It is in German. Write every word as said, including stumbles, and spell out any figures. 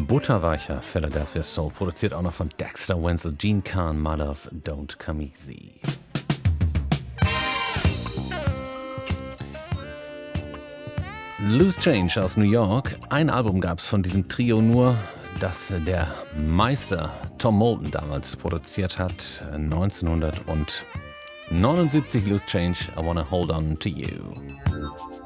Butterweicher Philadelphia Soul, produziert auch noch von Dexter Wenzel, Gene Khan, My Love Don't Come Easy. Loose Change aus New York. Ein Album gab es von diesem Trio nur, das der Meister Tom Moulton damals produziert hat. neunzehnhundertneunundsiebzig Loose Change, I Wanna Hold On To You.